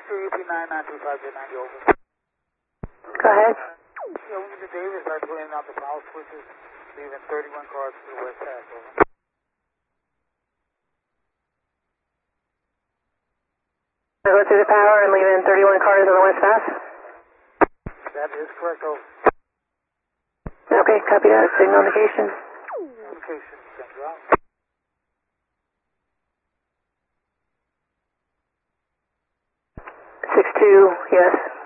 UP992590, over. Go ahead. Yeah, we need the Davis. I put in out the power switches, leaving 31 cars to the west pass, over. I go through the power and leave in 31 cars on the west pass? That is correct, over. Okay, copy that. Signal indication. Indication, thank you, out. 6-2, yes.